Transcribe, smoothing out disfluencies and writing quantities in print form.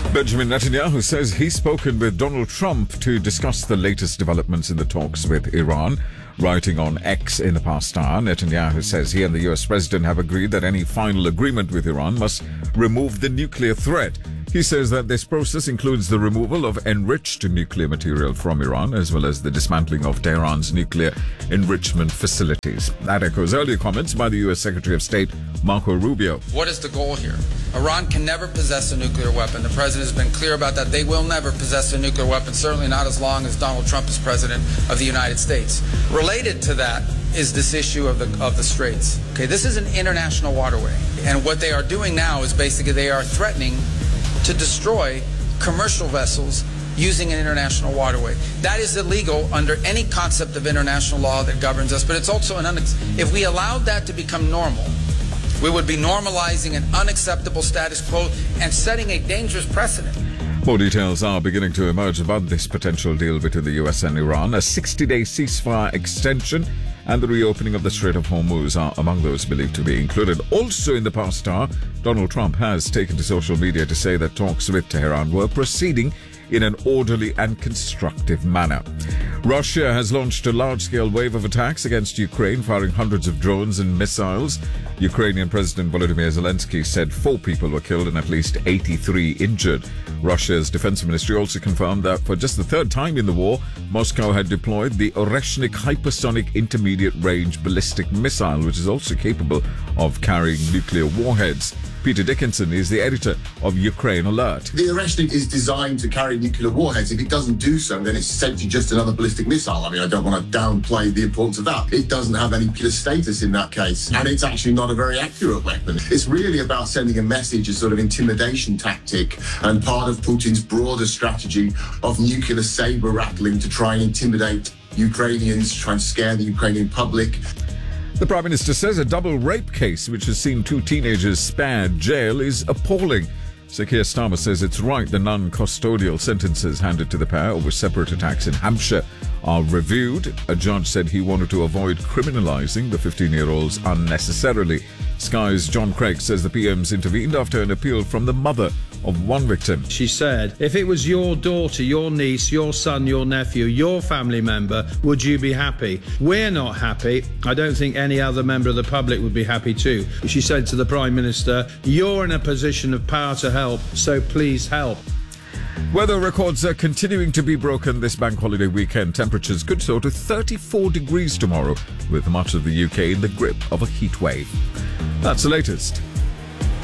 Benjamin Netanyahu says he's spoken with Donald Trump to discuss the latest developments in the talks with Iran. Writing on X in the past hour, Netanyahu says he and the US president have agreed that any final agreement with Iran must remove the nuclear threat. He says that this process includes the removal of enriched nuclear material from Iran, as well as the dismantling of Tehran's nuclear enrichment facilities. That echoes earlier comments by the U.S. Secretary of State Marco Rubio. What is the goal here? Iran can never possess a nuclear weapon. The president has been clear about that. They will never possess a nuclear weapon, certainly not as long as Donald Trump is president of the United States. Related to that is this issue of the Straits. Okay, this is an international waterway, and what they are doing now is basically they are threatening to destroy commercial vessels using an international waterway. That is illegal under any concept of international law that governs us, but it's also if we allowed that to become normal, we would be normalizing an unacceptable status quo and setting a dangerous precedent. More details are beginning to emerge about this potential deal between the US and Iran. A 60-day ceasefire extension and the reopening of the Strait of Hormuz are among those believed to be included. Also in the past hour, Donald Trump has taken to social media to say that talks with Tehran were proceeding in an orderly and constructive manner. Russia has launched a large-scale wave of attacks against Ukraine, firing hundreds of drones and missiles. Ukrainian President Volodymyr Zelensky said 4 people were killed and at least 83 injured. Russia's defense ministry also confirmed that for just the third time in the war, Moscow had deployed the Oreshnik hypersonic intermediate-range ballistic missile, which is also capable of carrying nuclear warheads. Peter Dickinson is the editor of Ukraine Alert. The Oreshnik is designed to carry nuclear warheads. If it doesn't do so, then it's essentially just another ballistic missile. I mean, I don't want to downplay the importance of that. It doesn't have any nuclear status in that case, and it's actually not a very accurate weapon. It's really about sending a message, a sort of intimidation tactic, and part of Putin's broader strategy of nuclear saber rattling to try and intimidate Ukrainians, try and scare the Ukrainian public. The Prime Minister says a double rape case which has seen 2 teenagers spared jail is appalling. Sir Keir Starmer says it's right the non-custodial sentences handed to the pair over separate attacks in Hampshire are reviewed. A judge said he wanted to avoid criminalising the 15-year-olds unnecessarily. Sky's John Craig says the PM's intervened after an appeal from the mother of one victim. She said, if it was your daughter, your niece, your son, your nephew, your family member, would you be happy? We're not happy. I don't think any other member of the public would be happy too. She said to the Prime Minister, you're in a position of power to help, so please help. Weather records are continuing to be broken this bank holiday weekend. Temperatures could soar to 34 degrees tomorrow, with much of the UK in the grip of a heat wave. That's the latest.